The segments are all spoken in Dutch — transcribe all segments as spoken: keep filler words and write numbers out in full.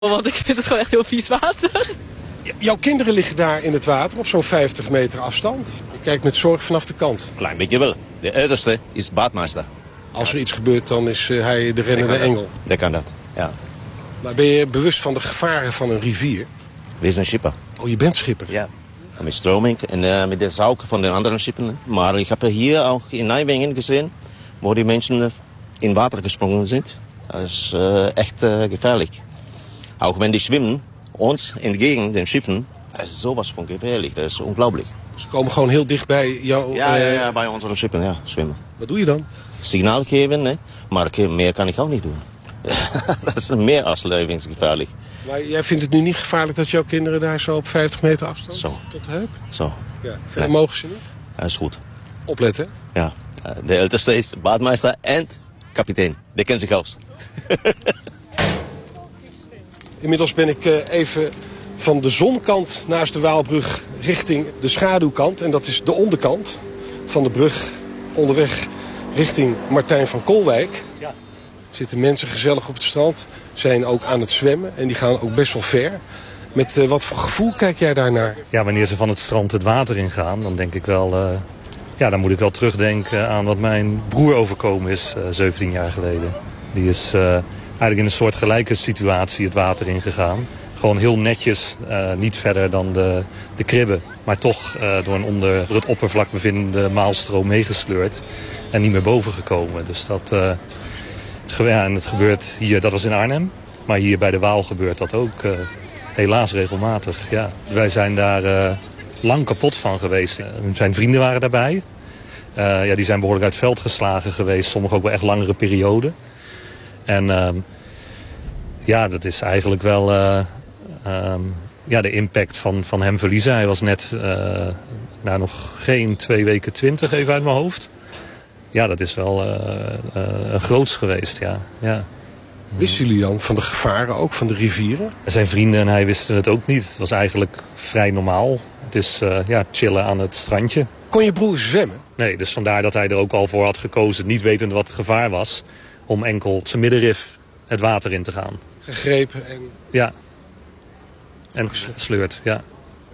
Want ik vind het gewoon echt heel vies water. J- jouw kinderen liggen daar in het water op zo'n vijftig meter afstand. Je kijkt met zorg vanaf de kant. Klein beetje wel. De oudste is badmeester. Als er iets gebeurt, dan is uh, hij de rennende engel. Dat kan dat, ja. Maar ben je bewust van de gevaren van een rivier? We zijn schipper. Oh, je bent schipper? Ja. En met stroming en uh, met de zout van de andere schippen. Maar ik heb hier ook in Nijmegen gezien, waar die mensen in water gesprongen zijn. Dat is uh, echt uh, gevaarlijk. Ook wenn die zwemmen, ons entgegen den Schiffen, dat is sowas van gevaarlijk. Dat is ongelooflijk. Ze komen gewoon heel dicht bij jou? Ja, uh... ja, ja, bij onze schippen, ja, zwemmen. Wat doe je dan? Signaal geven, hè? Maar meer kan ik ook niet doen. Dat is meer als levensgevaarlijk. Maar jij vindt het nu niet gevaarlijk dat jouw kinderen daar zo op vijftig meter afstand zo. tot de heup? Zo. Ja, verder nee. Mogen ze niet? Dat is goed. Opletten? Ja. De oudste is badmeester en kapitein. Die kent zich aus. Inmiddels ben ik uh, even van de zonkant naast de Waalbrug richting de schaduwkant. En dat is de onderkant van de brug onderweg richting Martijn van Kolwijk. Ja. Zitten mensen gezellig op het strand, zijn ook aan het zwemmen en die gaan ook best wel ver. Met uh, wat voor gevoel kijk jij daarnaar? Ja, wanneer ze van het strand het water ingaan, dan denk ik wel... Uh, ja, dan moet ik wel terugdenken aan wat mijn broer overkomen is uh, zeventien jaar geleden. Die is uh, eigenlijk in een soort gelijke situatie het water ingegaan. Gewoon heel netjes, uh, niet verder dan de, de kribben. Maar toch uh, door een onder het oppervlak bevindende maalstroom meegesleurd. En niet meer boven gekomen. Dus dat... Uh, Ja, en het gebeurt hier, dat was in Arnhem. Maar hier bij de Waal gebeurt dat ook uh, helaas regelmatig. Ja. Wij zijn daar uh, lang kapot van geweest. Uh, zijn vrienden waren daarbij. Uh, ja, die zijn behoorlijk uit het veld geslagen geweest. Sommigen ook wel echt langere perioden. En uh, ja, dat is eigenlijk wel uh, um, ja, de impact van, van hem verliezen. Hij was net uh, nou, nog geen twee weken twintig even uit mijn hoofd. Ja, dat is wel uh, uh, groots geweest, ja. ja. Wisten jullie dan van de gevaren ook, van de rivieren? Zijn vrienden en hij wisten het ook niet. Het was eigenlijk vrij normaal. Het is uh, ja, chillen aan het strandje. Kon je broer zwemmen? Nee, dus vandaar dat hij er ook al voor had gekozen, niet wetende wat het gevaar was, om enkel zijn middenrif het water in te gaan. Gegrepen en... Ja. En gesleurd, ja.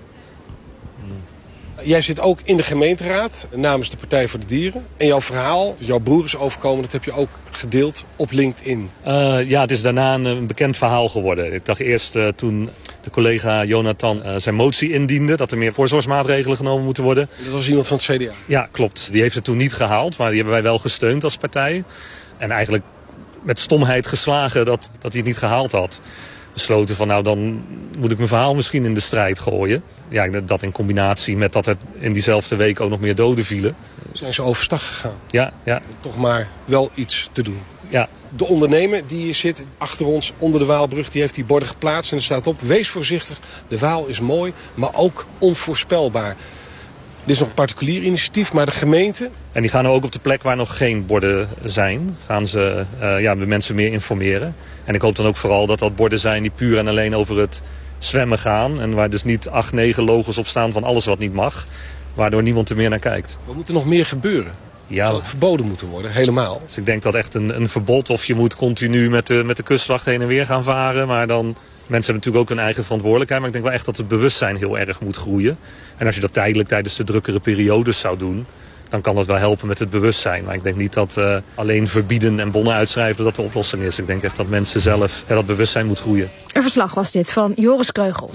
Jij zit ook in de gemeenteraad namens de Partij voor de Dieren. En jouw verhaal, jouw broer is overkomen, dat heb je ook gedeeld op LinkedIn. Uh, ja, het is daarna een, een bekend verhaal geworden. Ik dacht eerst uh, toen de collega Jonathan uh, zijn motie indiende, dat er meer voorzorgsmaatregelen genomen moeten worden. Dat was iemand van het C D A? Ja, klopt. Die heeft het toen niet gehaald, maar die hebben wij wel gesteund als partij. En eigenlijk met stomheid geslagen dat, dat hij het niet gehaald had. Besloten van nou dan moet ik mijn verhaal misschien in de strijd gooien. Ja, dat in combinatie met dat er in diezelfde week ook nog meer doden vielen. Zijn ze overstag gegaan? Ja, ja. Toch maar wel iets te doen. Ja. De ondernemer die hier zit achter ons onder de Waalbrug, die heeft die borden geplaatst en er staat op: wees voorzichtig, de Waal is mooi, maar ook onvoorspelbaar. Dit is nog een particulier initiatief, maar de gemeente... En die gaan ook op de plek waar nog geen borden zijn, gaan ze uh, ja, de mensen meer informeren. En ik hoop dan ook vooral dat dat borden zijn die puur en alleen over het zwemmen gaan. En waar dus niet acht, negen logos op staan van alles wat niet mag. Waardoor niemand er meer naar kijkt. Wat moet er nog meer gebeuren? Ja. Zou het verboden moeten worden, helemaal? Dus ik denk dat echt een, een verbod, of je moet continu met de, met de kustwacht heen en weer gaan varen. Maar dan... Mensen hebben natuurlijk ook hun eigen verantwoordelijkheid. Maar ik denk wel echt dat het bewustzijn heel erg moet groeien. En als je dat tijdelijk tijdens de drukkere periodes zou doen, dan kan dat wel helpen met het bewustzijn. Maar ik denk niet dat uh, alleen verbieden en bonnen uitschrijven dat de oplossing is. Ik denk echt dat mensen zelf, ja, dat bewustzijn moet groeien. Een verslag was dit van Joris Kreugel.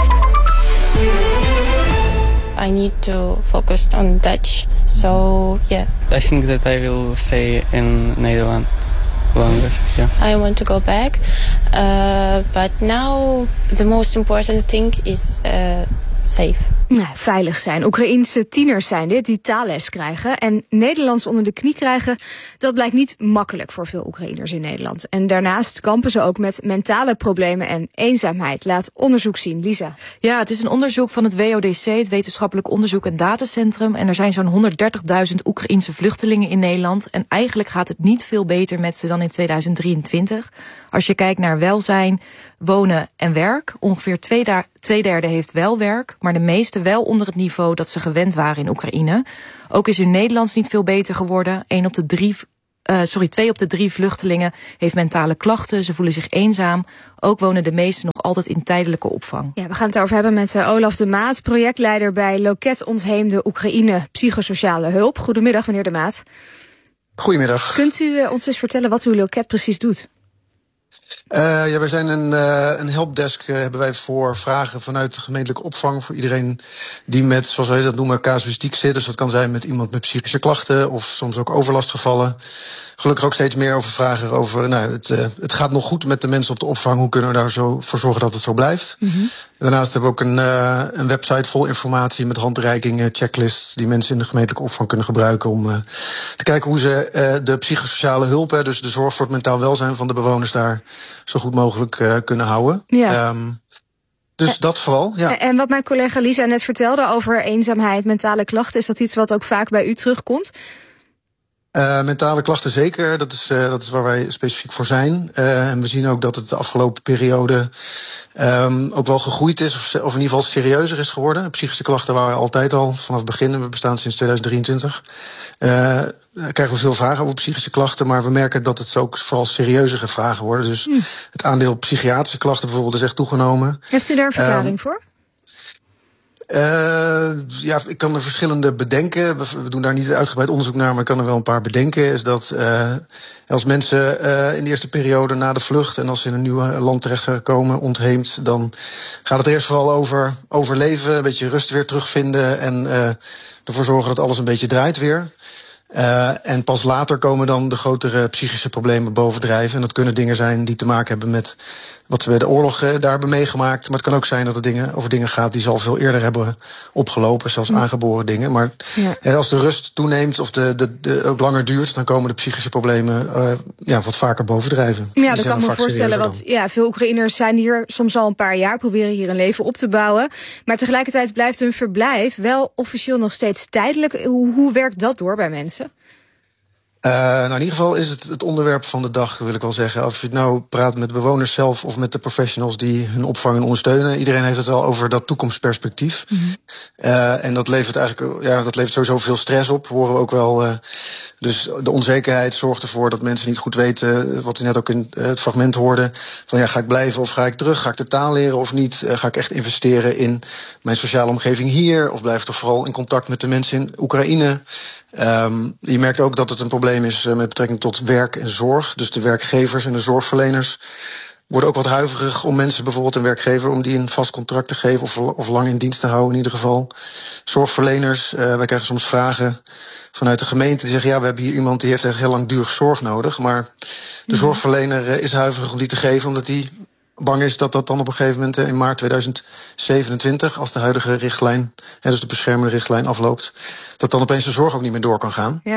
I need to focus on Dutch. So, yeah. I think that I will stay in Netherlands longer, yeah. I want to go back. Uh, but now the most important thing is uh, safe. Nou, veilig zijn. Oekraïense tieners zijn dit die taalles krijgen. En Nederlands onder de knie krijgen, dat blijkt niet makkelijk voor veel Oekraïners in Nederland. En daarnaast kampen ze ook met mentale problemen en eenzaamheid. Laat onderzoek zien. Lisa. Ja, het is een onderzoek van het W O D C, het Wetenschappelijk Onderzoek en Datacentrum. En er zijn zo'n honderddertigduizend Oekraïense vluchtelingen in Nederland. En eigenlijk gaat het niet veel beter met ze dan in tweeduizend drieëntwintig. Als je kijkt naar welzijn, wonen en werk. Ongeveer twee, da- twee derde heeft wel werk, maar de meeste wel onder het niveau dat ze gewend waren in Oekraïne. Ook is hun Nederlands niet veel beter geworden. Een op de drie uh, sorry, twee op de drie vluchtelingen heeft mentale klachten. Ze voelen zich eenzaam. Ook wonen de meesten nog altijd in tijdelijke opvang. Ja, we gaan het over hebben met uh, Olaf de Maat, projectleider bij Loket Ontheemde Oekraïne Psychosociale Hulp. Goedemiddag, meneer de Maat. Goedemiddag. Kunt u uh, ons eens vertellen wat uw Loket precies doet? Uh, ja, wij zijn een, uh, een helpdesk uh, hebben wij voor vragen vanuit de gemeentelijke opvang voor iedereen die met, zoals wij dat noemen, casuïstiek zit. Dus dat kan zijn met iemand met psychische klachten of soms ook overlastgevallen. Gelukkig ook steeds meer over vragen over, nou, het, uh, het gaat nog goed met de mensen op de opvang. Hoe kunnen we daar zo voor zorgen dat het zo blijft? Mm-hmm. Daarnaast hebben we ook een, uh, een website vol informatie met handreikingen, checklists die mensen in de gemeentelijke opvang kunnen gebruiken om uh, te kijken hoe ze uh, de psychosociale hulp, hè, dus de zorg voor het mentaal welzijn van de bewoners daar zo goed mogelijk uh, kunnen houden. Ja. Um, dus en, dat vooral, ja. En wat mijn collega Lisa net vertelde over eenzaamheid, mentale klachten, is dat iets wat ook vaak bij u terugkomt? Uh, mentale klachten zeker, dat is, uh, dat is waar wij specifiek voor zijn. Uh, en we zien ook dat het de afgelopen periode um, ook wel gegroeid is, of, of in ieder geval serieuzer is geworden. Psychische klachten waren altijd al vanaf het begin, we bestaan sinds tweeduizend drieëntwintig. Uh, krijgen we veel vragen over psychische klachten, maar we merken dat het ook vooral serieuzere vragen worden. Dus hm. het aandeel psychiatrische klachten bijvoorbeeld is echt toegenomen. Heeft u daar een verklaring um, voor? Uh, ja, ik kan er verschillende bedenken. We doen daar niet uitgebreid onderzoek naar, maar ik kan er wel een paar bedenken. Is dat uh, als mensen uh, in de eerste periode na de vlucht en als ze in een nieuw land terecht zijn gekomen, ontheemd, dan gaat het eerst vooral over overleven, een beetje rust weer terugvinden en uh, ervoor zorgen dat alles een beetje draait weer. Uh, en pas later komen dan de grotere psychische problemen bovendrijven. En dat kunnen dingen zijn die te maken hebben met wat we bij de oorlog uh, daar hebben meegemaakt. Maar het kan ook zijn dat het dingen, over dingen gaat die ze al veel eerder hebben opgelopen. Zelfs ja. aangeboren dingen. Maar ja. uh, als de rust toeneemt of de, de, de ook langer duurt, dan komen de psychische problemen uh, ja, wat vaker bovendrijven. Ja, dat kan ik me voorstellen. Want ja, veel Oekraïners zijn hier soms al een paar jaar, proberen hier een leven op te bouwen. Maar tegelijkertijd blijft hun verblijf wel officieel nog steeds tijdelijk. Hoe, hoe werkt dat door bij mensen? Uh, nou, in ieder geval is het het onderwerp van de dag, wil ik wel zeggen. Of je het nou praat met bewoners zelf of met de professionals die hun opvang en ondersteunen. Iedereen heeft het wel over dat toekomstperspectief. Mm-hmm. Uh, en dat levert eigenlijk, ja, dat levert sowieso veel stress op. We horen ook wel. Uh, dus de onzekerheid zorgt ervoor dat mensen niet goed weten, wat u net ook in het fragment hoorde, van ja, ga ik blijven of ga ik terug? Ga ik de taal leren of niet? Uh, ga ik echt investeren in mijn sociale omgeving hier? Of blijf ik toch vooral in contact met de mensen in Oekraïne? Um, je merkt ook dat het een probleem is met betrekking tot werk en zorg. Dus de werkgevers en de zorgverleners worden ook wat huiverig om mensen, bijvoorbeeld een werkgever, om die een vast contract te geven of, of lang in dienst te houden in ieder geval. Zorgverleners, uh, wij krijgen soms vragen vanuit de gemeente die zeggen, ja, we hebben hier iemand die heeft echt heel langdurig zorg nodig. Maar de zorgverlener uh, is huiverig om die te geven, omdat die bang is dat dat dan op een gegeven moment in maart tweeduizend zevenentwintig, als de huidige richtlijn, dus de beschermende richtlijn afloopt, dat dan opeens de zorg ook niet meer door kan gaan. Ja.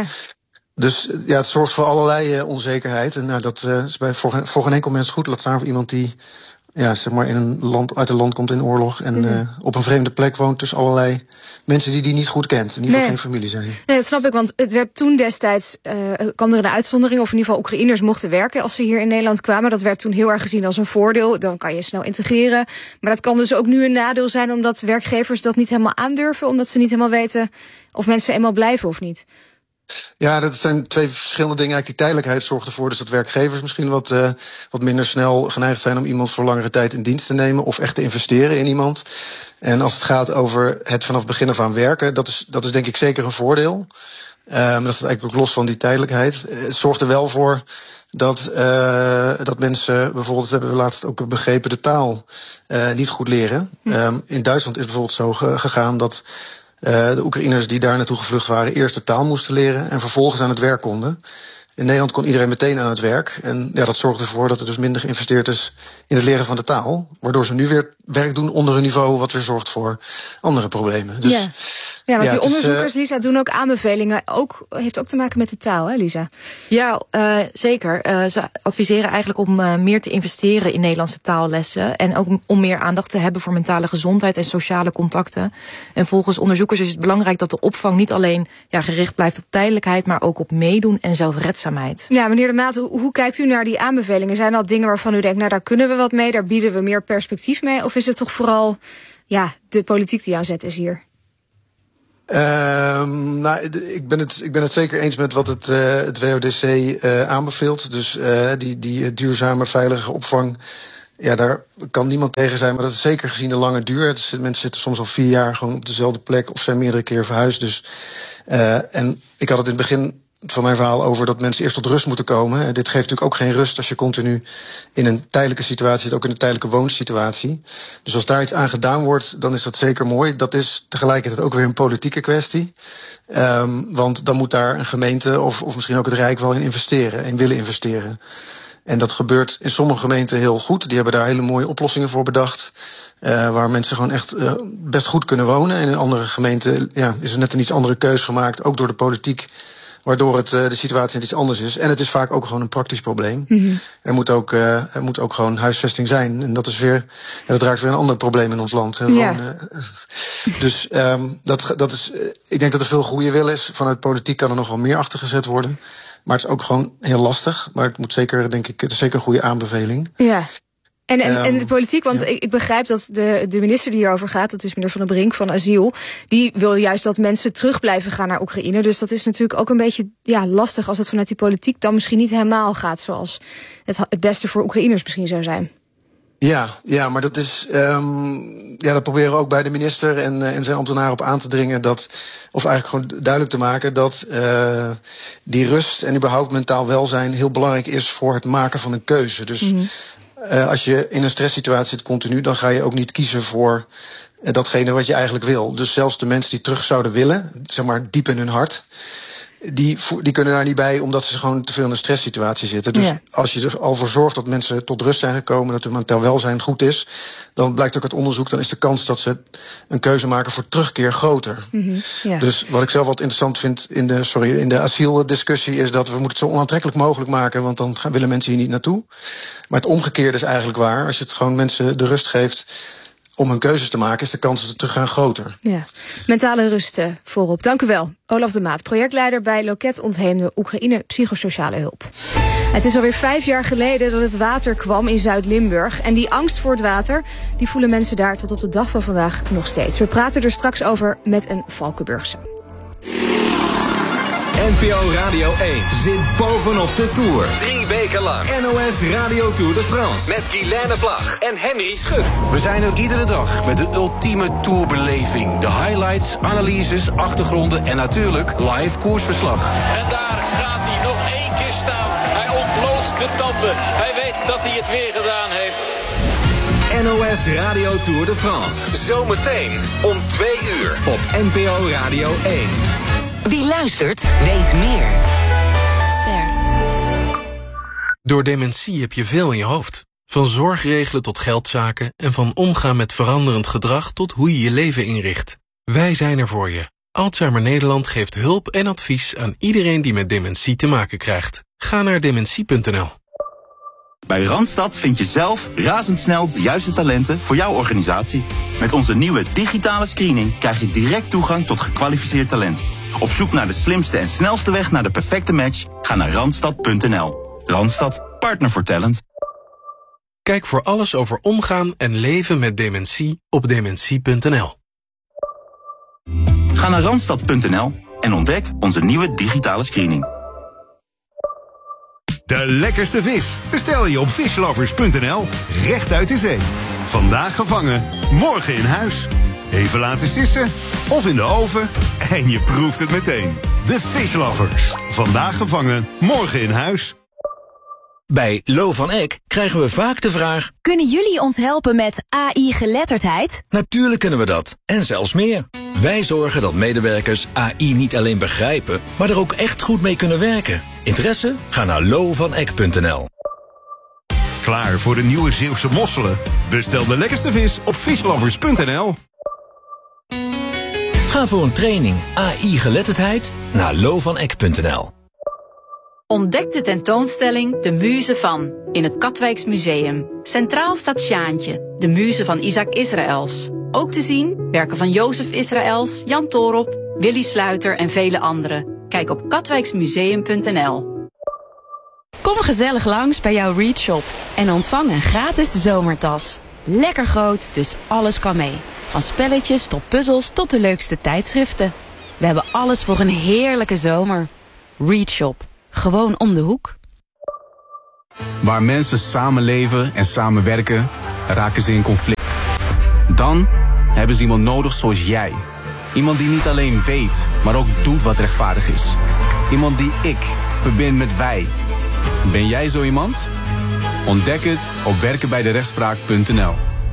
Dus ja, het zorgt voor allerlei uh, onzekerheid. En nou, dat uh, is bij, voor, voor geen enkel mens goed. Laat staan voor iemand die ja, zeg maar in een land, uit een land komt in oorlog en mm. uh, op een vreemde plek woont tussen allerlei mensen die die niet goed kent. In ieder geval nee. geen familie zijn. Nee, dat snap ik, want het werd toen destijds, uh, kwam er een uitzondering, of in ieder geval Oekraïners mochten werken als ze hier in Nederland kwamen. Dat werd toen heel erg gezien als een voordeel. Dan kan je snel integreren. Maar dat kan dus ook nu een nadeel zijn, omdat werkgevers dat niet helemaal aandurven, omdat ze niet helemaal weten of mensen eenmaal blijven of niet. Ja, dat zijn twee verschillende dingen. Eigenlijk die tijdelijkheid zorgt ervoor dus dat werkgevers misschien wat, uh, wat minder snel geneigd zijn om iemand voor langere tijd in dienst te nemen of echt te investeren in iemand. En als het gaat over het vanaf het begin af aan werken, dat is, dat is denk ik zeker een voordeel. Uh, maar dat is eigenlijk ook los van die tijdelijkheid. Het zorgt er wel voor dat, uh, dat mensen bijvoorbeeld, hebben we laatst ook begrepen, de taal uh, niet goed leren. Ja. Um, in Duitsland is bijvoorbeeld zo ge- gegaan dat Uh, de Oekraïners die daar naartoe gevlucht waren eerst de taal moesten leren en vervolgens aan het werk konden. In Nederland kon iedereen meteen aan het werk. En ja, dat zorgde ervoor dat er dus minder geïnvesteerd is in het leren van de taal. Waardoor ze nu weer werk doen onder hun niveau, wat weer zorgt voor andere problemen. Dus, ja. ja, want ja, die onderzoekers, uh, Lisa, doen ook aanbevelingen. Ook, heeft ook te maken met de taal, hè, Lisa? Ja, uh, zeker. Uh, ze adviseren eigenlijk om uh, meer te investeren in Nederlandse taallessen. En ook om meer aandacht te hebben voor mentale gezondheid en sociale contacten. En volgens onderzoekers is het belangrijk dat de opvang niet alleen ja, gericht blijft op tijdelijkheid, maar ook op meedoen en zelfredzaamheid. Ja, meneer De Maat, hoe, hoe kijkt u naar die aanbevelingen? Zijn dat dingen waarvan u denkt, nou daar kunnen we wat mee, daar bieden we meer perspectief mee? Of is het toch vooral ja, de politiek die aan zet is hier? Uh, nou, ik ben, het, ik ben het zeker eens met wat het, uh, het W O D C uh, aanbeveelt. Dus uh, die, die duurzame, veilige opvang. Ja, daar kan niemand tegen zijn, maar dat is zeker gezien de lange duur. Het is, mensen zitten soms al vier jaar gewoon op dezelfde plek of zijn meerdere keer verhuisd. Dus, uh, en ik had het in het begin van mijn verhaal over dat mensen eerst tot rust moeten komen. Uh, dit geeft natuurlijk ook geen rust als je continu in een tijdelijke situatie zit, ook in een tijdelijke woonsituatie. Dus als daar iets aan gedaan wordt, dan is dat zeker mooi. Dat is tegelijkertijd ook weer een politieke kwestie. Um, want dan moet daar een gemeente of, of misschien ook het Rijk wel in investeren en willen investeren. En dat gebeurt in sommige gemeenten heel goed. Die hebben daar hele mooie oplossingen voor bedacht. Uh, waar mensen gewoon echt uh, best goed kunnen wonen. En in andere gemeenten ja, is er net een iets andere keus gemaakt, ook door de politiek, waardoor het, uh, de situatie net iets anders is. En het is vaak ook gewoon een praktisch probleem. Mm-hmm. Er, moet ook, uh, er moet ook gewoon huisvesting zijn. En dat is weer, ja, dat raakt weer een ander probleem in ons land. Hè, ja. Gewoon, uh, dus um, dat, dat is, uh, ik denk dat er veel goede wil is. Vanuit politiek kan er nog wel meer achter gezet worden. Maar het is ook gewoon heel lastig. Maar het moet zeker, denk ik, het is zeker een goede aanbeveling. Ja. En, en, en de politiek, want ja. ik, ik begrijp dat de, de minister die hierover gaat, dat is meneer Van der Brink van Asiel, die wil juist dat mensen terug blijven gaan naar Oekraïne. Dus dat is natuurlijk ook een beetje ja, lastig als het vanuit die politiek dan misschien niet helemaal gaat zoals het, het beste voor Oekraïners misschien zou zijn. Ja, ja, maar dat is, um, ja, dat proberen we ook bij de minister en, uh, en zijn ambtenaren op aan te dringen, dat, of eigenlijk gewoon duidelijk te maken dat uh, die rust en überhaupt mentaal welzijn heel belangrijk is voor het maken van een keuze. Dus mm-hmm. uh, als je in een stresssituatie zit continu, dan ga je ook niet kiezen voor uh, datgene wat je eigenlijk wil. Dus zelfs de mensen die terug zouden willen, zeg maar diep in hun hart, Die, die kunnen daar niet bij omdat ze gewoon te veel in een stresssituatie zitten. Dus ja. als je er al voor zorgt dat mensen tot rust zijn gekomen, dat hun mentaal welzijn goed is, dan blijkt ook uit onderzoek, dan is de kans dat ze een keuze maken voor terugkeer groter. Mm-hmm, ja. Dus wat ik zelf wat interessant vind in de, sorry, in de asieldiscussie is dat we moeten het zo onaantrekkelijk mogelijk maken, want dan gaan, willen mensen hier niet naartoe. Maar het omgekeerde is eigenlijk waar. Als je het gewoon mensen de rust geeft om hun keuzes te maken, is de kans dat ze teruggaan groter. Ja, mentale rust uh, voorop. Dank u wel. Olaf de Maat, projectleider bij Loket Ontheemde Oekraïne Psychosociale Hulp. Het is alweer vijf jaar geleden dat het water kwam in Zuid-Limburg. En die angst voor het water, die voelen mensen daar tot op de dag van vandaag nog steeds. We praten er straks over met een Valkenburgse. N P O Radio één zit bovenop de Tour. Drie weken lang. N O S Radio Tour de France. Met Guilaine Plag en Henry Schut. We zijn er iedere dag met de ultieme tourbeleving. De highlights, analyses, achtergronden en natuurlijk live koersverslag. En daar gaat hij nog één keer staan. Hij ontbloot de tanden. Hij weet dat hij het weer gedaan heeft. N O S Radio Tour de France. Zometeen om twee uur op N P O Radio één. Wie luistert, weet meer. Ster. Door dementie heb je veel in je hoofd. Van zorgregelen tot geldzaken en van omgaan met veranderend gedrag tot hoe je je leven inricht. Wij zijn er voor je. Alzheimer Nederland geeft hulp en advies aan iedereen die met dementie te maken krijgt. Ga naar dementie punt n l. Bij Randstad vind je zelf razendsnel de juiste talenten voor jouw organisatie. Met onze nieuwe digitale screening krijg je direct toegang tot gekwalificeerd talent. Op zoek naar de slimste en snelste weg naar de perfecte match? Ga naar randstad punt n l. Randstad, partner voor talent. Kijk voor alles over omgaan en leven met dementie op dementie punt n l. Ga naar randstad punt n l en ontdek onze nieuwe digitale screening. De lekkerste vis bestel je op fishlovers punt n l, recht uit de zee. Vandaag gevangen, morgen in huis. Even laten sissen of in de oven en je proeft het meteen. De Fishlovers. Vandaag gevangen, morgen in huis. Bij Lo van Eck krijgen we vaak de vraag: kunnen jullie ons helpen met A I-geletterdheid? Natuurlijk kunnen we dat, en zelfs meer. Wij zorgen dat medewerkers A I niet alleen begrijpen, maar er ook echt goed mee kunnen werken. Interesse? Ga naar lo van eck punt n l. Klaar voor de nieuwe Zeeuwse mosselen? Bestel de lekkerste vis op fishlovers punt n l. Ga voor een training A I-geletterdheid naar lo van eck punt n l. Ontdek de tentoonstelling De Muze van in het Katwijks Museum. Centraal staat Sjaantje, de muze van Isaac Israëls. Ook te zien werken van Jozef Israëls, Jan Toorop, Willy Sluiter en vele anderen. Kijk op katwijksmuseum punt n l. Kom gezellig langs bij jouw Read Shop en ontvang een gratis zomertas. Lekker groot, dus alles kan mee. Van spelletjes tot puzzels tot de leukste tijdschriften. We hebben alles voor een heerlijke zomer. Reach Shop. Gewoon om de hoek. Waar mensen samenleven en samenwerken, raken ze in conflict. Dan hebben ze iemand nodig zoals jij. Iemand die niet alleen weet, maar ook doet wat rechtvaardig is. Iemand die ik verbind met wij. Ben jij zo iemand? Ontdek het op werken bij de rechtspraak punt n l.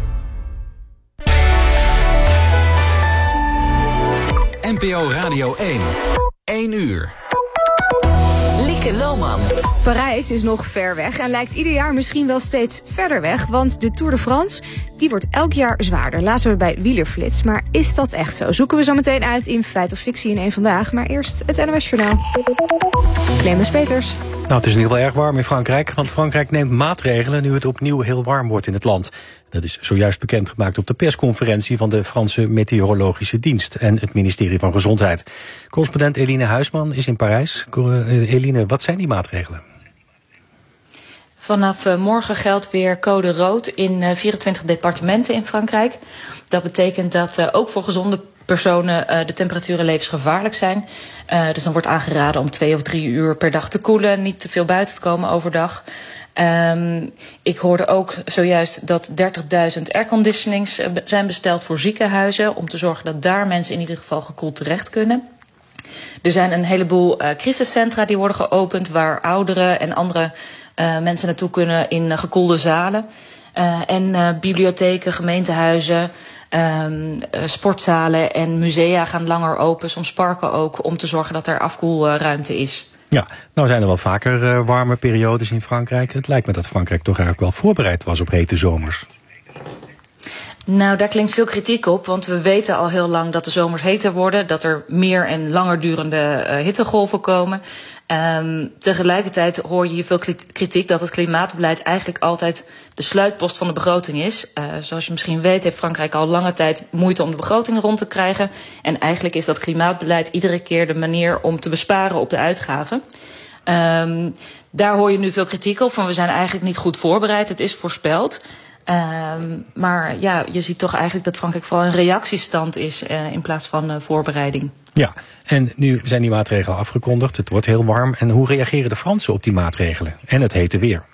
N P O Radio één. één uur. Lieke Lohman. Parijs is nog ver weg en lijkt ieder jaar misschien wel steeds verder weg. Want de Tour de France die wordt elk jaar zwaarder. Lazen we bij Wielerflits. Maar is dat echt zo? Zoeken we zo meteen uit in Feit of Fictie in één Vandaag. Maar eerst het N O S Journaal. Clemens Peters. Nou, het is in ieder geval erg warm in Frankrijk. Want Frankrijk neemt maatregelen nu het opnieuw heel warm wordt in het land. Dat is zojuist bekendgemaakt op de persconferentie van de Franse Meteorologische Dienst en het ministerie van Gezondheid. Correspondent Eline Huisman is in Parijs. Eline, wat zijn die maatregelen? Vanaf uh, morgen geldt weer code rood in uh, vierentwintig departementen in Frankrijk. Dat betekent dat uh, ook voor gezonde personen uh, de temperaturen levensgevaarlijk zijn. Uh, dus dan wordt aangeraden om twee of drie uur per dag te koelen, niet te veel buiten te komen overdag. Um, ik hoorde ook zojuist dat dertigduizend airconditionings uh, zijn besteld voor ziekenhuizen, om te zorgen dat daar mensen in ieder geval gekoeld terecht kunnen. Er zijn een heleboel uh, crisiscentra die worden geopend, waar ouderen en andere uh, mensen naartoe kunnen in uh, gekoelde zalen. Uh, en uh, bibliotheken, gemeentehuizen, um, uh, sportzalen en musea gaan langer open, soms parken ook, om te zorgen dat er afkoelruimte is. Ja, nou zijn er wel vaker uh, warme periodes in Frankrijk. Het lijkt me dat Frankrijk toch eigenlijk wel voorbereid was op hete zomers. Nou, daar klinkt veel kritiek op, want we weten al heel lang dat de zomers heter worden, dat er meer en langer durende uh, hittegolven komen. Um, tegelijkertijd hoor je veel kritiek dat het klimaatbeleid eigenlijk altijd de sluitpost van de begroting is. Uh, zoals je misschien weet heeft Frankrijk al lange tijd moeite om de begroting rond te krijgen. En eigenlijk is dat klimaatbeleid iedere keer de manier om te besparen op de uitgaven. Um, daar hoor je nu veel kritiek op, van we zijn eigenlijk niet goed voorbereid, het is voorspeld. Um, maar ja, je ziet toch eigenlijk dat Frankrijk vooral een reactiestand is uh, in plaats van uh, voorbereiding. Ja, en nu zijn die maatregelen afgekondigd, het wordt heel warm. En hoe reageren de Fransen op die maatregelen en het hete weer?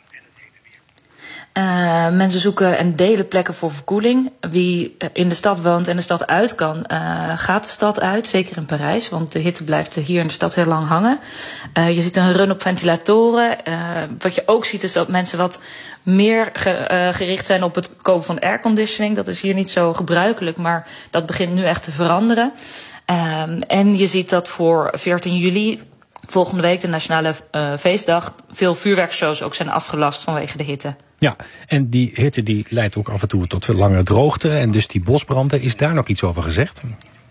Uh, mensen zoeken en delen plekken voor verkoeling. Wie in de stad woont en de stad uit kan, uh, gaat de stad uit. Zeker in Parijs, want de hitte blijft hier in de stad heel lang hangen. Uh, je ziet een run op ventilatoren. Uh, wat je ook ziet is dat mensen wat meer ge, uh, gericht zijn op het kopen van airconditioning. Dat is hier niet zo gebruikelijk, maar dat begint nu echt te veranderen. Uh, en je ziet dat voor veertien juli, volgende week de nationale uh, feestdag, veel vuurwerkshows ook zijn afgelast vanwege de hitte. Ja, en die hitte die leidt ook af en toe tot lange droogte en dus die bosbranden. Is daar nog iets over gezegd?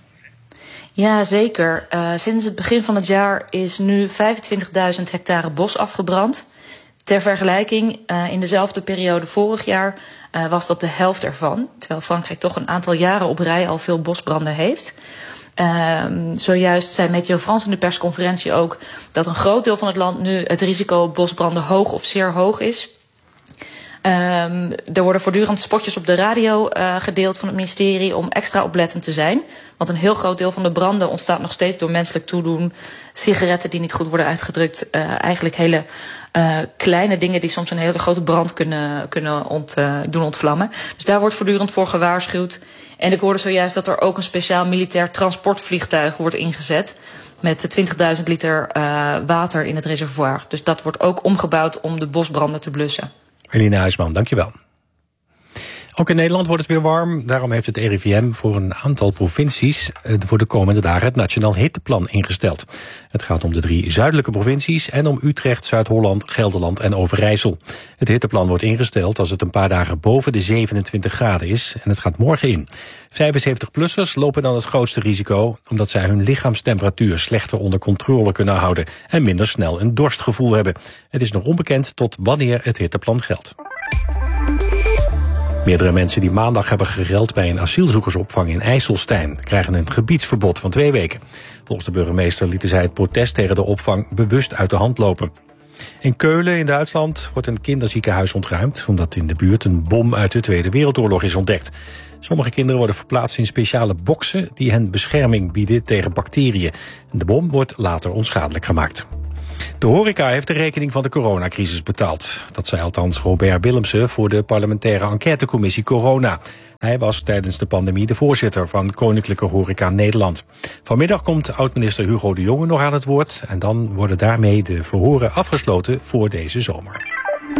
Ja, zeker. Uh, sinds het begin van het jaar is nu vijfentwintigduizend hectare bos afgebrand. Ter vergelijking, uh, in dezelfde periode vorig jaar uh, was dat de helft ervan. Terwijl Frankrijk toch een aantal jaren op rij al veel bosbranden heeft. Uh, zojuist zei Meteo France in de persconferentie ook dat een groot deel van het land nu het risico op bosbranden hoog of zeer hoog is. Um, er worden voortdurend spotjes op de radio uh, gedeeld van het ministerie om extra oplettend te zijn. Want een heel groot deel van de branden ontstaat nog steeds door menselijk toedoen. Sigaretten die niet goed worden uitgedrukt. Uh, eigenlijk hele uh, kleine dingen die soms een hele grote brand kunnen, kunnen ont, uh, doen ontvlammen. Dus daar wordt voortdurend voor gewaarschuwd. En ik hoorde zojuist dat er ook een speciaal militair transportvliegtuig wordt ingezet met twintigduizend liter uh, water in het reservoir. Dus dat wordt ook omgebouwd om de bosbranden te blussen. Eline Huisman, dankjewel. Ook in Nederland wordt het weer warm. Daarom heeft het R I V M voor een aantal provincies voor de komende dagen het Nationaal Hitteplan ingesteld. Het gaat om de drie zuidelijke provincies en om Utrecht, Zuid-Holland, Gelderland en Overijssel. Het hitteplan wordt ingesteld als het een paar dagen boven de zevenentwintig graden is en het gaat morgen in. vijfenzeventig-plussers lopen dan het grootste risico omdat zij hun lichaamstemperatuur slechter onder controle kunnen houden en minder snel een dorstgevoel hebben. Het is nog onbekend tot wanneer het hitteplan geldt. Meerdere mensen die maandag hebben gereld bij een asielzoekersopvang in IJsselstein krijgen een gebiedsverbod van twee weken. Volgens de burgemeester lieten zij het protest tegen de opvang bewust uit de hand lopen. In Keulen in Duitsland wordt een kinderziekenhuis ontruimd omdat in de buurt een bom uit de Tweede Wereldoorlog is ontdekt. Sommige kinderen worden verplaatst in speciale boksen die hen bescherming bieden tegen bacteriën. De bom wordt later onschadelijk gemaakt. De horeca heeft de rekening van de coronacrisis betaald. Dat zei althans Robert Willemsen voor de parlementaire enquêtecommissie Corona. Hij was tijdens de pandemie de voorzitter van Koninklijke Horeca Nederland. Vanmiddag komt oud-minister Hugo de Jonge nog aan het woord en dan worden daarmee de verhoren afgesloten voor deze zomer.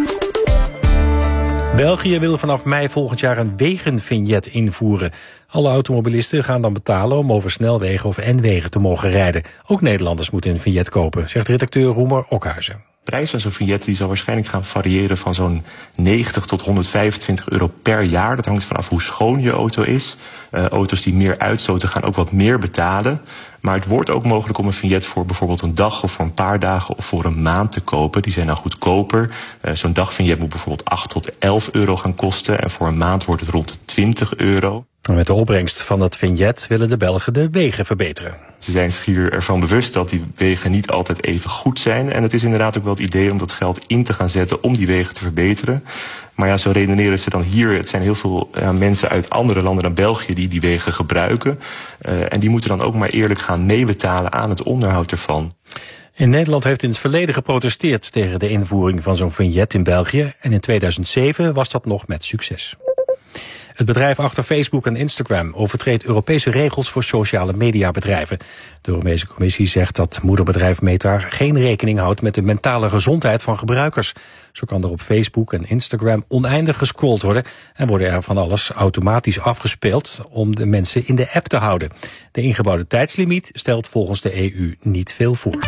België wil vanaf mei volgend jaar een wegenvignet invoeren. Alle automobilisten gaan dan betalen om over snelwegen of N-wegen te mogen rijden. Ook Nederlanders moeten een vignet kopen, zegt redacteur Roemer Okhuizen. De prijs van zo'n vignet die zal waarschijnlijk gaan variëren van zo'n negentig tot honderdvijfentwintig euro per jaar. Dat hangt vanaf hoe schoon je auto is. Uh, auto's die meer uitstoten gaan ook wat meer betalen. Maar het wordt ook mogelijk om een vignet voor bijvoorbeeld een dag of voor een paar dagen of voor een maand te kopen. Die zijn dan goedkoper. Uh, zo'n dagvignet moet bijvoorbeeld acht tot elf euro gaan kosten. En voor een maand wordt het rond de twintig euro. Met de opbrengst van dat vignet willen de Belgen de wegen verbeteren. Ze zijn schier ervan bewust dat die wegen niet altijd even goed zijn. En het is inderdaad ook wel het idee om dat geld in te gaan zetten om die wegen te verbeteren. Maar ja, zo redeneren ze dan hier. Het zijn heel veel ja, mensen uit andere landen dan België die die wegen gebruiken. Uh, en die moeten dan ook maar eerlijk gaan meebetalen aan het onderhoud ervan. In Nederland heeft in het verleden geprotesteerd tegen de invoering van zo'n vignet in België. En in tweeduizend zeven was dat nog met succes. Het bedrijf achter Facebook en Instagram overtreedt Europese regels voor sociale mediabedrijven. De Europese Commissie zegt dat moederbedrijf Meta geen rekening houdt met de mentale gezondheid van gebruikers. Zo kan er op Facebook en Instagram oneindig gescrolld worden en worden er van alles automatisch afgespeeld om de mensen in de app te houden. De ingebouwde tijdslimiet stelt volgens de E U niet veel voor.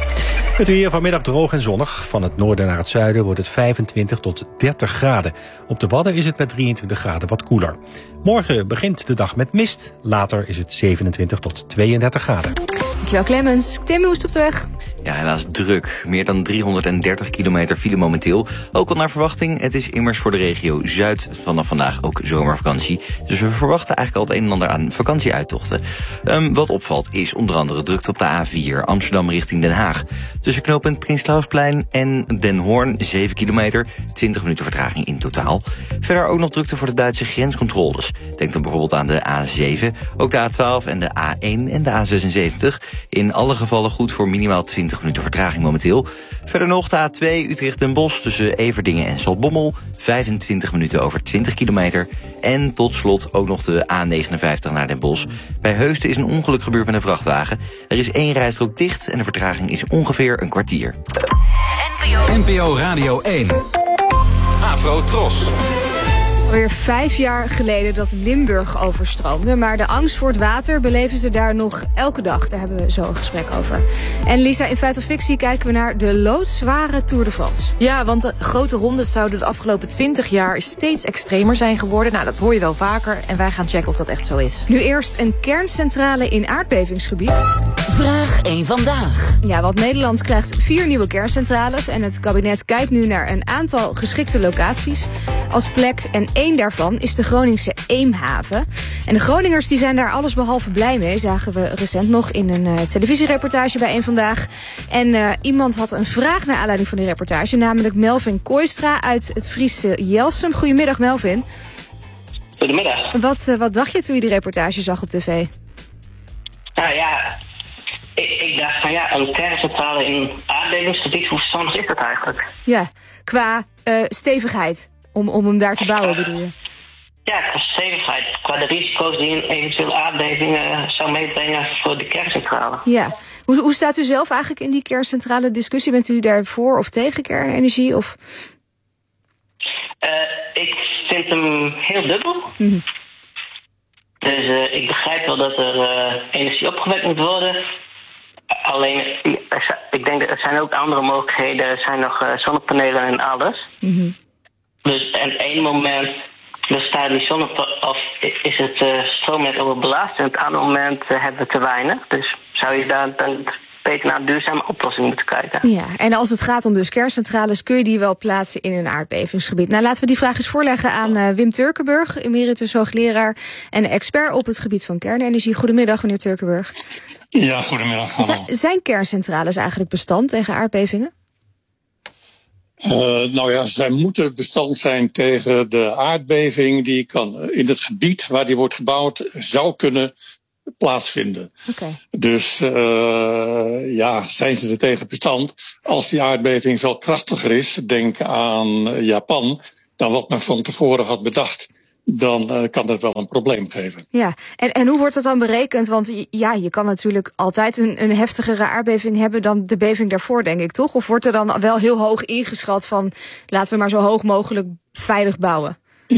Het weer vanmiddag droog en zonnig. Van het noorden naar het zuiden wordt het vijfentwintig tot dertig graden. Op de Wadden is het met drieëntwintig graden wat koeler. Morgen begint de dag met mist. Later is het zevenentwintig tot tweeëndertig graden. Dankjewel Clemens. Tim, hoe is het op de weg? Ja, helaas druk. Meer dan driehonderddertig kilometer file momenteel. Ook al naar verwachting. Het is immers voor de regio Zuid vanaf vandaag ook zomervakantie. Dus we verwachten eigenlijk al het een en ander aan vakantieuittochten. Um, wat opvalt is onder andere drukte op de A vier Amsterdam richting Den Haag. Tussen knooppunt Prins Clausplein en Den Hoorn, zeven kilometer, twintig minuten vertraging in totaal. Verder ook nog drukte voor de Duitse grenscontroles. Denk dan bijvoorbeeld aan de A zeven, ook de A twaalf en de A één en de A zesenzeventig. In alle gevallen goed voor minimaal twintig minuten vertraging momenteel. Verder nog de A twee Utrecht-Den Bosch tussen Everdingen en Zaltbommel, vijfentwintig minuten over twintig kilometer. En tot slot ook nog de A negenenvijftig naar Den Bosch. Bij Heusden is een ongeluk gebeurd met een vrachtwagen. Er is één rijstrook dicht en de vertraging is ongeveer een kwartier. N P O Radio één. Afro Tros. Alweer vijf jaar geleden dat Limburg overstroomde. Maar de angst voor het water beleven ze daar nog elke dag. Daar hebben we zo een gesprek over. En Lisa, in Feit of Fictie kijken we naar de loodzware Tour de France. Ja, want de grote rondes zouden de afgelopen twintig jaar steeds extremer zijn geworden. Nou, dat hoor je wel vaker. En wij gaan checken of dat echt zo is. Nu eerst een kerncentrale in aardbevingsgebied. Vraag één vandaag. Ja, want Nederland krijgt vier nieuwe kerncentrales. En het kabinet kijkt nu naar een aantal geschikte locaties als plek. En één daarvan is de Groningse Eemhaven. En de Groningers die zijn daar allesbehalve blij mee, zagen we recent nog in een uh, televisiereportage bij één Vandaag. En uh, iemand had een vraag naar aanleiding van die reportage, namelijk Melvin Kooistra uit het Friese Jelsum. Goedemiddag Melvin. Goedemiddag. Wat, uh, wat dacht je toen je die reportage zag op tv? Nou ja, ik, ik dacht van ja, een kerncentrale in een aardbevingsgebied, hoe verstandig is dat eigenlijk? Ja, qua uh, stevigheid. Om, om hem daar te bouwen, bedoel je? Ja, qua stevigheid. Qua de risico's die een eventuele aardbeving uh, zou meebrengen voor de kerncentrale. Ja. Hoe, hoe staat u zelf eigenlijk in die kerncentrale discussie? Bent u daar voor of tegen kernenergie? Of? Uh, ik vind hem heel dubbel. Mm-hmm. Dus uh, ik begrijp wel dat er uh, energie opgewekt moet worden. Alleen, ik denk dat er zijn ook andere mogelijkheden. Er zijn nog uh, zonnepanelen en alles. Mm-hmm. Dus op één moment bestaat die zonnepanelen, of is het uh, stroomnet overbelast en op het andere moment uh, hebben we te weinig. Dus zou je daar dan beter naar een duurzame oplossing moeten kijken. Ja, en als het gaat om dus kerncentrales, kun je die wel plaatsen in een aardbevingsgebied. Nou, laten we die vraag eens voorleggen aan uh, Wim Turkenburg, emeritus hoogleraar en expert op het gebied van kernenergie. Goedemiddag, meneer Turkenburg. Ja, goedemiddag. Hallo. Z- zijn kerncentrales eigenlijk bestand tegen aardbevingen? Uh, nou ja, zij moeten bestand zijn tegen de aardbeving die kan in het gebied waar die wordt gebouwd zou kunnen plaatsvinden. Okay. Dus uh, ja, zijn ze er tegen bestand? Als die aardbeving veel krachtiger is, denk aan Japan, dan wat men van tevoren had bedacht, dan uh, kan dat wel een probleem geven. Ja, en, en hoe wordt dat dan berekend? Want ja, je kan natuurlijk altijd een, een heftigere aardbeving hebben dan de beving daarvoor, denk ik, toch? Of wordt er dan wel heel hoog ingeschat van laten we maar zo hoog mogelijk veilig bouwen?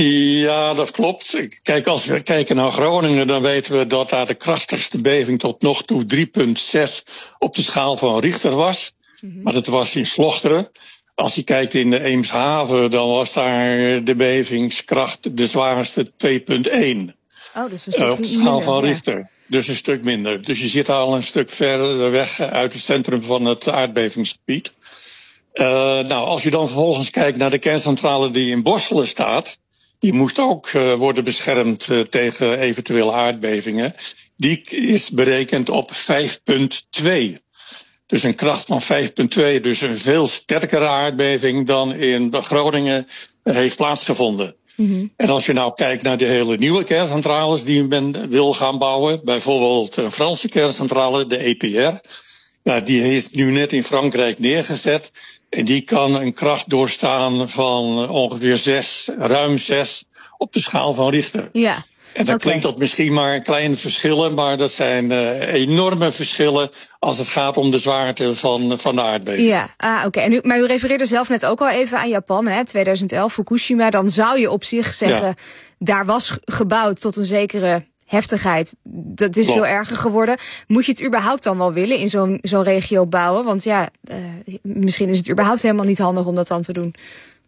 Ja, dat klopt. Kijk, als we kijken naar Groningen, dan weten we dat daar de krachtigste beving tot nog toe drie komma zes op de schaal van Richter was. Mm-hmm. Maar dat was in Slochteren. Als je kijkt in de Eemshaven, dan was daar de bevingskracht de zwaarste twee komma één. Oh, dat is een stuk uh, op de schaal minder, van ja. Richter. Dus een stuk minder. Dus je zit al een stuk verder weg uit het centrum van het aardbevingsgebied. Uh, nou, als je dan vervolgens kijkt naar de kerncentrale die in Borselen staat, die moest ook uh, worden beschermd uh, tegen eventuele aardbevingen. Die is berekend op vijf komma twee. Dus een kracht van vijf komma twee, dus een veel sterkere aardbeving dan in Groningen heeft plaatsgevonden. Mm-hmm. En als je nou kijkt naar de hele nieuwe kerncentrales die men wil gaan bouwen, bijvoorbeeld een Franse kerncentrale, de E P R, nou, die is nu net in Frankrijk neergezet. En die kan een kracht doorstaan van ongeveer zes, ruim zes op de schaal van Richter. Ja. En dan okay. klinkt dat misschien maar kleine verschillen, maar dat zijn uh, enorme verschillen als het gaat om de zwaarte van, van de aardbeving. Ja, ah, oké. Okay. Maar u refereerde zelf net ook al even aan Japan, hè, twintig elf, Fukushima. Dan zou je op zich zeggen, ja. daar was gebouwd tot een zekere heftigheid. Dat is Klopt. veel erger geworden. Moet je het überhaupt dan wel willen in zo'n zo'n regio bouwen? Want ja, uh, misschien is het überhaupt helemaal niet handig om dat dan te doen.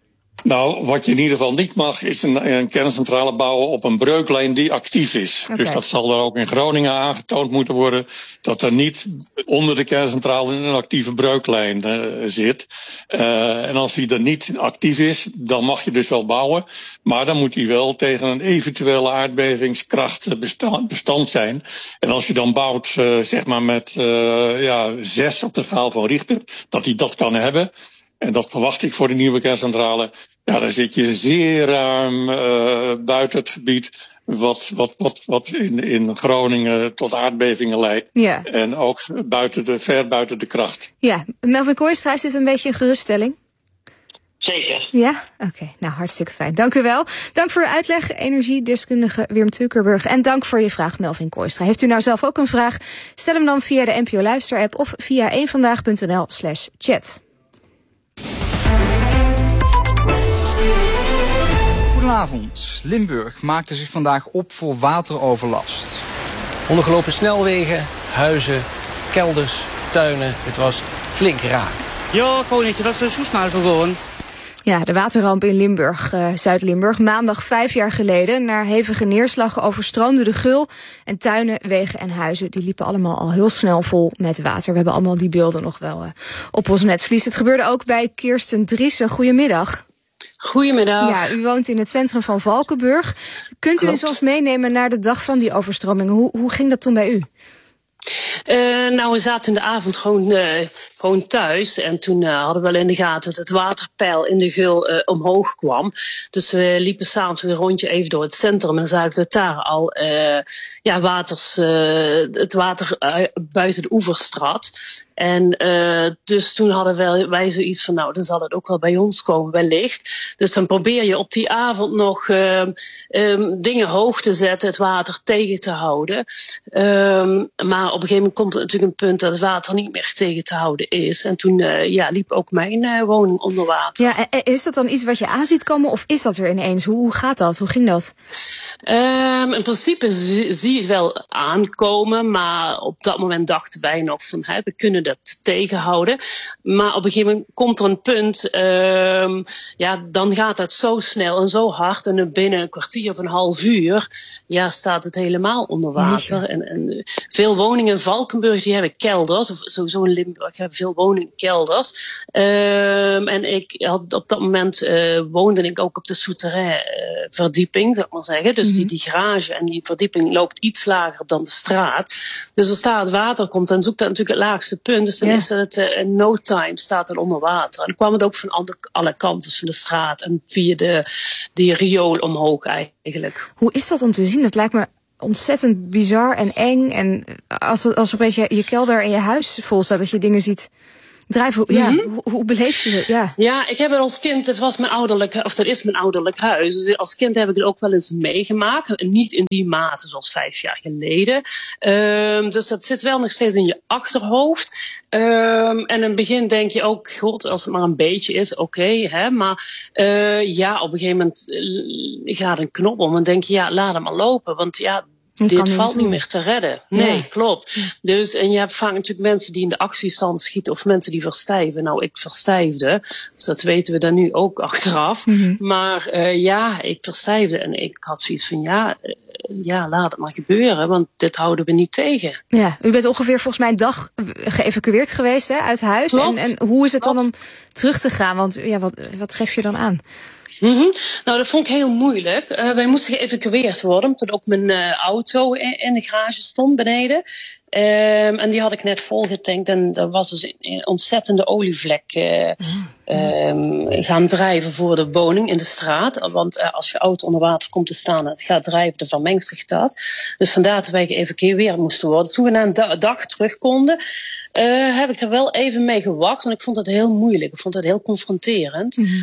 Nou, wat je in ieder geval niet mag, is een, een kerncentrale bouwen op een breuklijn die actief is. Okay. Dus dat zal er ook in Groningen aangetoond moeten worden, dat er niet onder de kerncentrale een actieve breuklijn uh, zit. Uh, en als die er niet actief is, dan mag je dus wel bouwen. Maar dan moet die wel tegen een eventuele aardbevingskracht bestand, bestand zijn. En als je dan bouwt, uh, zeg maar met uh, ja, zes op de schaal van Richter, dat die dat kan hebben. En dat verwacht ik voor de nieuwe kerncentrale. Ja, dan zit je zeer ruim uh, buiten het gebied wat, wat, wat, wat in, in Groningen tot aardbevingen leidt. Ja. En ook buiten de, ver buiten de kracht. Ja, Melvin Kooistra, is dit een beetje een geruststelling? Zeker. Ja? Oké, okay. Nou hartstikke fijn. Dank u wel. Dank voor uw uitleg, energiedeskundige Wim Tukerburg. En dank voor je vraag, Melvin Kooistra. Heeft u nou zelf ook een vraag? Stel hem dan via de N P O Luister-app of via eenvandaag.nl slash chat. Goedenavond. Limburg maakte zich vandaag op voor wateroverlast. Ondergelopen snelwegen, huizen, kelders, tuinen. Het was flink raar. Ja, gewoon niet. Dat is zo snel gewoon. Ja, de waterramp in Limburg, uh, Zuid-Limburg. Maandag vijf jaar geleden. Na hevige neerslag overstroomde de Geul. En tuinen, wegen en huizen, die liepen allemaal al heel snel vol met water. We hebben allemaal die beelden nog wel uh, op ons netvlies. Het gebeurde ook bij Kirsten Driessen. Goedemiddag. Goedemiddag. Ja, u woont in het centrum van Valkenburg. Kunt u eens ons meenemen naar de dag van die overstroming? Hoe, hoe ging dat toen bij u? Uh, nou, we zaten in de avond gewoon, uh, gewoon thuis. En toen uh, hadden we wel in de gaten dat het waterpeil in de Geul uh, omhoog kwam. Dus we liepen s'avonds weer een rondje even door het centrum. En dan zagen we dat daar al uh, ja, waters, uh, het water uh, buiten de oevers trad. En uh, dus toen hadden wij, wij zoiets van, nou, dan zal het ook wel bij ons komen, wellicht. Dus dan probeer je op die avond nog uh, um, dingen hoog te zetten, het water tegen te houden. Um, maar op een gegeven moment komt er natuurlijk een punt dat het water niet meer tegen te houden is. En toen uh, ja, liep ook mijn uh, woning onder water. Ja, is dat dan iets wat je aan ziet komen of is dat er ineens? Hoe, hoe gaat dat? Hoe ging dat? Um, in principe zie, zie je het wel aankomen, maar op dat moment dachten wij nog van, hè, we kunnen dat tegenhouden. Maar op een gegeven moment komt er een punt, um, ja, dan gaat het zo snel en zo hard en binnen een kwartier of een half uur, ja, staat het helemaal onder water. En, en veel woningen in Valkenburg, die hebben kelders, of sowieso in Limburg hebben veel woningkelders. Um, en ik had op dat moment uh, woonde ik ook op de souterrain uh, verdieping, zou ik maar zeggen. Dus mm-hmm. die, die garage en die verdieping loopt iets lager dan de straat. Dus als daar het water komt, dan zoekt dat natuurlijk het laagste punt. Dus dan ja. is het uh, in no time staat het onder water. En dan kwam het ook van alle, alle kanten van de straat en via de, die riool omhoog eigenlijk. Hoe is dat om te zien? Het lijkt me ontzettend bizar en eng. En als, als opeens je, je kelder en je huis vol staat, dat je dingen ziet drijven. Ja, mm-hmm. hoe, hoe beleef je het? Ja. ja, ik heb het als kind, het was mijn ouderlijk, of dat is mijn ouderlijk huis. Dus als kind heb ik het ook wel eens meegemaakt. Niet in die mate zoals vijf jaar geleden. Um, dus dat zit wel nog steeds in je achterhoofd. Um, en in het begin denk je ook, god, als het maar een beetje is, oké, okay, hè. Maar uh, ja, op een gegeven moment uh, gaat een knop om en denk je, ja, laat hem maar lopen. Want ja, Je dit valt niet meer te redden. Nee, ja. klopt. Ja. Dus, en je hebt vaak natuurlijk mensen die in de actiestand schieten of mensen die verstijven. Nou, ik verstijfde. Dus dat weten we dan nu ook achteraf. Mm-hmm. Maar uh, ja, ik verstijfde en ik had zoiets van ja, uh, ja, laat het maar gebeuren. Want dit houden we niet tegen. Ja, u bent ongeveer volgens mij een dag geëvacueerd geweest hè, uit huis. En, en hoe is het klopt. dan om terug te gaan? Want ja, wat, wat tref je dan aan? Mm-hmm. Nou, dat vond ik heel moeilijk. Uh, wij moesten geëvacueerd worden, omdat ook mijn uh, auto in, in de garage stond beneden. Um, en die had ik net volgetankt en er was dus een ontzettende olievlek uh, um, gaan drijven voor de woning in de straat. Want uh, als je auto onder water komt te staan en het gaat drijven, dan vermengt zich dat. Dus vandaar dat wij geëvacueerd moesten worden. Toen we na een da- dag terug konden, Uh, heb ik er wel even mee gewacht, want ik vond het heel moeilijk. Ik vond het heel confronterend. Mm-hmm.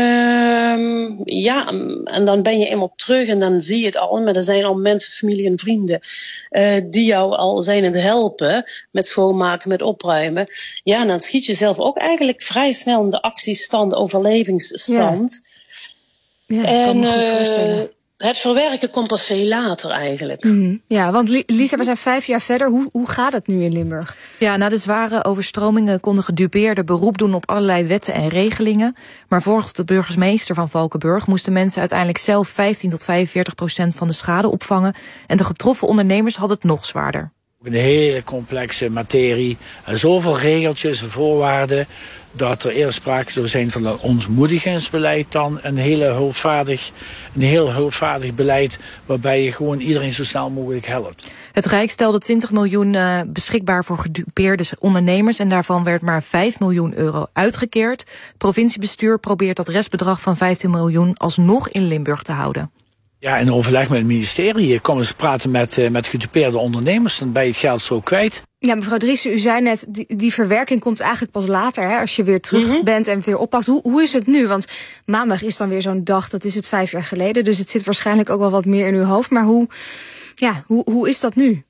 Um, ja, en dan ben je eenmaal terug en dan zie je het al. Maar er zijn al mensen, familie en vrienden uh, die jou al zijn aan het helpen met schoonmaken, met opruimen. Ja, en dan schiet je zelf ook eigenlijk vrij snel in de actiestand, overlevingsstand. Ja, ja, kan me goed voorstellen. Het verwerken komt pas veel later eigenlijk. Mm-hmm. Ja, want Lisa, we zijn vijf jaar verder. Hoe, hoe gaat het nu in Limburg? Ja, na de zware overstromingen konden gedupeerden beroep doen op allerlei wetten en regelingen. Maar volgens de burgemeester van Valkenburg moesten mensen uiteindelijk zelf vijftien tot vijfenveertig procent van de schade opvangen. En de getroffen ondernemers hadden het nog zwaarder. Een hele complexe materie, zoveel regeltjes en voorwaarden, dat er eerst sprake zou zijn van een ontmoedigingsbeleid, dan een, hele hulpvaardig, een heel hulpvaardig beleid waarbij je gewoon iedereen zo snel mogelijk helpt. Het Rijk stelde twintig miljoen uh, beschikbaar voor gedupeerde ondernemers en daarvan werd maar vijf miljoen euro uitgekeerd. Het provinciebestuur probeert dat restbedrag van vijftien miljoen alsnog in Limburg te houden. Ja, in overleg met het ministerie. Kom eens praten met, uh, met gedupeerde ondernemers, dan ben je het geld zo kwijt. Ja, mevrouw Driessen, u zei net, die, die verwerking komt eigenlijk pas later, hè, als je weer terug mm-hmm. bent en het weer oppakt. Hoe, hoe is het nu? Want maandag is dan weer zo'n dag, dat is het vijf jaar geleden, dus het zit waarschijnlijk ook wel wat meer in uw hoofd. Maar hoe, ja, hoe, hoe is dat nu?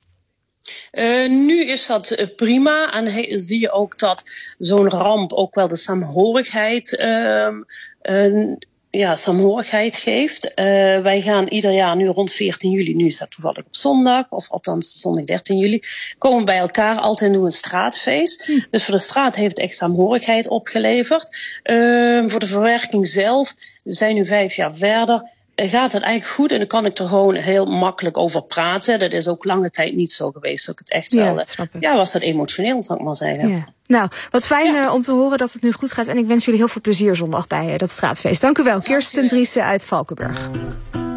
Uh, nu is dat uh, prima en he, zie je ook dat zo'n ramp ook wel de saamhorigheid uh, uh, ja, saamhorigheid geeft. Uh, wij gaan ieder jaar nu rond veertien juli, nu is dat toevallig op zondag, of althans zondag dertien juli, komen bij elkaar altijd doen een straatfeest. Hm. Dus voor de straat heeft het echt saamhorigheid opgeleverd. Uh, voor de verwerking zelf, we zijn nu vijf jaar verder, gaat het eigenlijk goed en dan kan ik er gewoon heel makkelijk over praten. Dat is ook lange tijd niet zo geweest. Dat ik het echt ja, wel, ja, was dat emotioneel, zou ik maar zeggen. Ja. Nou, wat fijn ja. uh, om te horen dat het nu goed gaat. En ik wens jullie heel veel plezier zondag bij uh, dat straatfeest. Dank u wel, Kirsten Driessen uit Valkenburg.